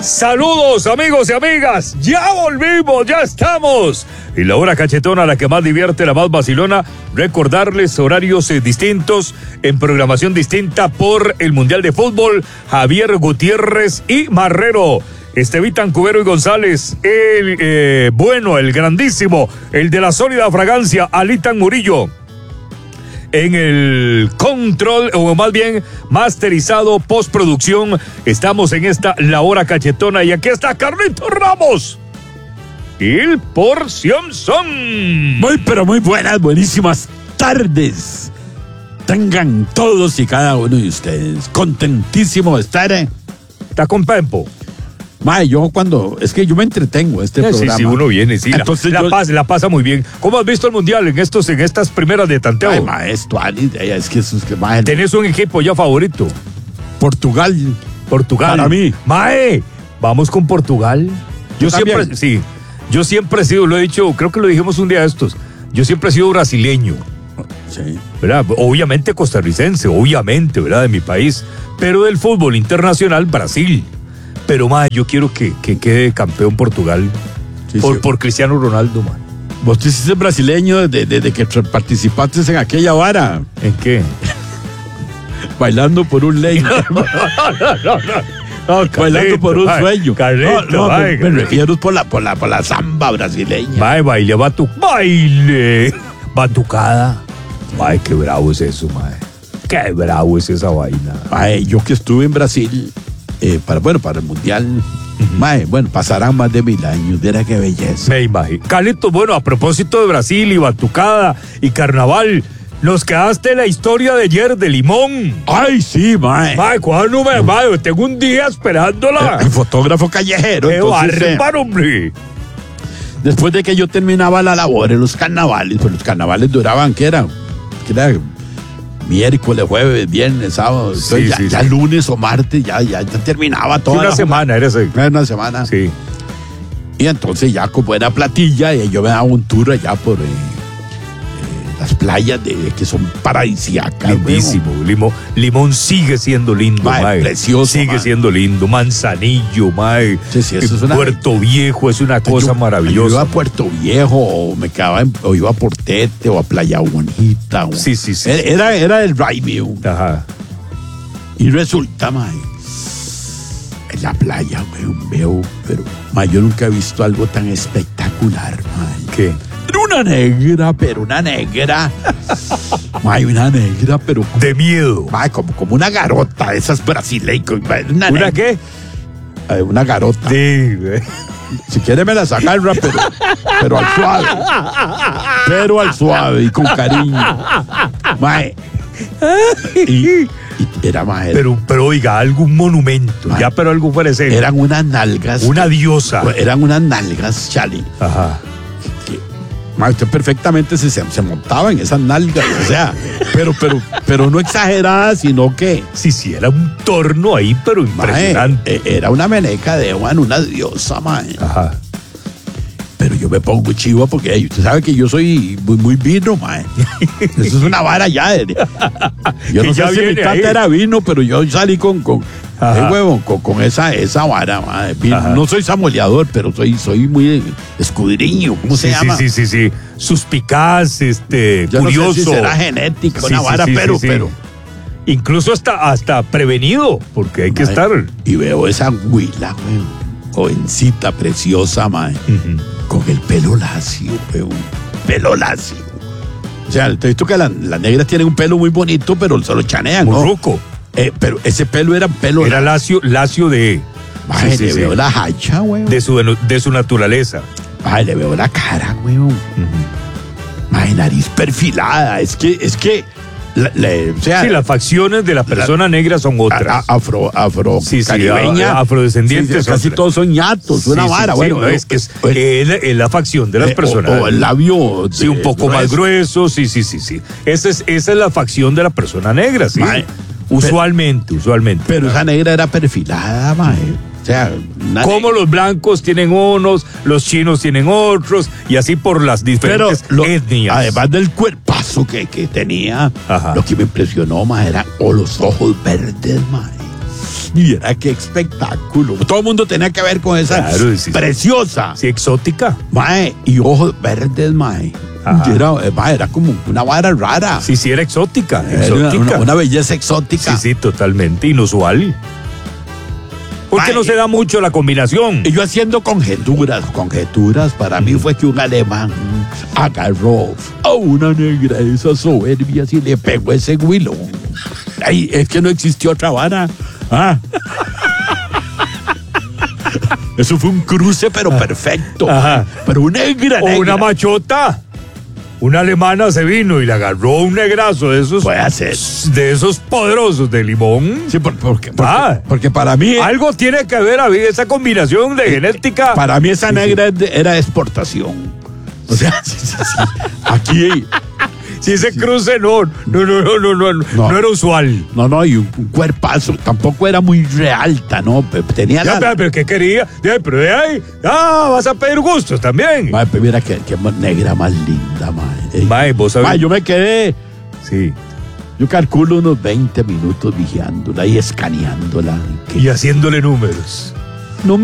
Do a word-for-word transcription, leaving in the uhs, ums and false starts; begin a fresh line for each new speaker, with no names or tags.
Saludos amigos y amigas, ya volvimos, ya estamos. Y la hora cachetona, la que más divierte, la más vacilona. Recordarles horarios eh, distintos, en programación distinta por el Mundial de Fútbol. Javier Gutiérrez y Marrero, Estevitan Cubero y González, el eh, bueno, el grandísimo, el de la sólida fragancia, Alitan Murillo. En el control, o más bien masterizado, postproducción, estamos en esta La Hora Cachetona y aquí está Carlitos Ramos. Il Porción Son.
Muy pero muy buenas, buenísimas tardes. Tengan todos y cada uno de ustedes contentísimo de estar. ¿eh?
Está con Pempo.
Mae, yo cuando, es que yo me entretengo este
sí,
programa.
Sí, sí, uno viene, sí,
Entonces
la,
yo,
la, pasa, la pasa muy bien. ¿Cómo has visto el Mundial en estos, en estas primeras de tanteo?
Ay, maestro, es que eso es que, mae,
¿tenés un equipo ya favorito?
Portugal.
Portugal.
Para mí.
Mae, vamos con Portugal. Yo, yo siempre,
también.
sí, yo siempre he sido, lo he dicho, creo que lo dijimos un día de estos, yo siempre he sido brasileño.
Sí.
¿Verdad? Obviamente costarricense, obviamente, ¿verdad? De mi país, pero del fútbol internacional, Brasil. Pero, ma, yo quiero que, que quede campeón Portugal sí, por, sí. por Cristiano Ronaldo, ma.
Vos te hiciste brasileño desde de, de que participaste en aquella vara.
¿En qué?
Bailando por un leño.
no, no, no, no, no. No,
bailando por un
ay,
sueño.
Carlito,
no, no,
ay,
me, me refiero por la, por la, por la samba brasileña.
Mae, baile, batu, baile, batucada. Mae, qué bravo es eso, mae. Qué bravo es esa vaina.
Mae, yo que estuve en Brasil, eh, para, bueno, para el Mundial, uh-huh. mae, bueno, pasarán más de mil años, mira qué belleza.
Me imagino. Carlitos, bueno, a propósito de Brasil y batucada y carnaval, nos quedaste la historia de ayer de Limón.
Ay, sí, mae.
Mae, ¿cuándo me, mae? Tengo un día esperándola.
El, el fotógrafo callejero.
¡Qué bárbaro, hombre!
Después de que yo terminaba la labor en los carnavales, pues los carnavales duraban, ¿qué era? ¿Qué era? Miércoles, jueves, viernes, sábado.
Sí,
entonces, ya,
sí,
ya
sí.
lunes o martes, ya, ya, ya terminaba toda
una
la
semana, era así.
Una semana.
Sí.
Y entonces ya como era platilla, y yo me daba un tour allá por... Eh, las playas de, que son paradisíacas.
Lindísimo. Limón, Limón sigue siendo lindo, mae. mae.
Precioso.
Sigue
mae.
siendo lindo. Manzanillo, mae.
Sí, sí, eso es una...
Puerto Viejo es una cosa
yo,
maravillosa.
Yo iba a Puerto Viejo, o me quedaba en, o iba a Portete, o a Playa Bonita. O,
sí, sí, sí.
Era, era el drive view.
Ajá.
Y resulta, mae, en la playa, wey, veo, pero, mae, yo nunca he visto algo tan espectacular, mae.
¿Qué?
Una negra, pero una negra. May, una negra, pero. Como,
de miedo.
May, como, como una garota, esas brasileñas.
¿Una, ¿Una qué?
Eh, una garota.
Sí, güey.
Si quiere me la saca el pero, pero al suave. Pero al suave y con cariño. May. Y, y era más.
Pero, pero oiga, algún monumento. May, ya, pero algo fuera serio.
Eran unas nalgas.
Una diosa.
Eran unas nalgas, Chali.
Ajá.
Usted perfectamente se, se montaba en esas nalgas, o sea, pero, pero, pero no exagerada, sino que...
Sí, sí, era un torno ahí, pero impresionante.
Mae, era una meneca de Juan, una diosa, mae.
Ajá.
Pero yo me pongo chiva porque hey, usted sabe que yo soy muy, muy vino, mae. Eso es una vara ya. De, yo no sé si mi tata era vino, pero yo salí con... con Eh, huevo, con, con esa, esa vara, madre. No soy samoleador, pero soy, soy muy escudriño. ¿Cómo
sí,
se llama?
Sí, sí, sí, sí. Suspicaz, este,
yo
curioso.
No sé si será genética,
sí,
una
sí,
vara,
sí,
pero,
sí, sí.
pero.
Incluso hasta, hasta prevenido, porque hay que
madre,
estar.
Y veo esa huila, weón. Jovencita, preciosa, madre. Uh-huh. Con el pelo lacio, weón. Pelo lacio. O sea, te he visto que la, las negras tienen un pelo muy bonito, pero se lo chanean,
muy
¿no?
ruco.
Eh, pero ese pelo era pelo...
Era lacio, lacio de...
Ay, sí, le sí, veo sí. la hacha, weón.
De su, de su naturaleza.
Ay, le veo la cara, weón. Uh-huh. Ay, nariz perfilada. Es que, es que... La, la, o sea,
sí, las facciones de la persona la, negra son otras.
A, afro, afro,
sí, sí,
caribeña.
Afrodescendientes.
Sí, sí, casi todos son ñatos, una
sí,
vara.
Sí,
bueno,
sí, no, es que es, pues, es, la, es la facción de las
eh,
personas.
O, o el labio.
Sí, un poco grueso. Más grueso. Sí, sí, sí, sí. Esa es, esa es la facción de la persona negra, sí. Mae, usualmente,
pero,
usualmente.
Pero esa negra era perfilada, mae. O sea,
como los blancos tienen unos, los chinos tienen otros, y así por las diferentes
lo,
etnias.
Además del cuerpazo que, que tenía, ajá, lo que me impresionó más era o los ojos verdes, mae. Mira qué espectáculo. Todo el mundo tenía que ver con esa
Claro, sí,
preciosa.
Sí, exótica.
Mae, y ojos verdes, mae.
Ajá.
Era, eh, mae, era como una vara rara.
Sí, sí, era exótica.
Era
exótica.
una, una- una belleza exótica.
Sí, sí, totalmente inusual. Porque
Ay.
no se da mucho la combinación.
Y yo haciendo conjeturas, conjeturas, para mí fue que un alemán agarró a una negra de esas soberbias y le pegó ese huilo. Ay, es que no existió otra vara. Ah. Eso fue un cruce, pero perfecto.
Ajá.
Pero una negra,
O
negra.
una machota. Una alemana se vino y le agarró un negrazo de esos.
Puede ser.
De esos poderosos de limón.
Sí, por- porque, porque,
Ah.
porque para mí,
Algo tiene que ver ahí, esa combinación de genética.
para mí esa negra es de- era exportación. O sea, sí, sí, sí. Aquí,
Si ese cruce no, no, no, no, no, no, no,
No.
era usual.
no, no, y un, un cuerpazo, tampoco era muy realta, ¿no? Pe- Tenía
Ya,
la...
pero, pero ¿qué quería? Ya, pero de ahí, ah, vas a pedir gustos también.
Mae, pues mira qué, qué ma- negra más linda, mae. Ey.
Mae, vos sabés.
Mae, yo me quedé,
Sí.
yo calculo unos veinte minutos vigiándola y escaneándola.
Y haciéndole números.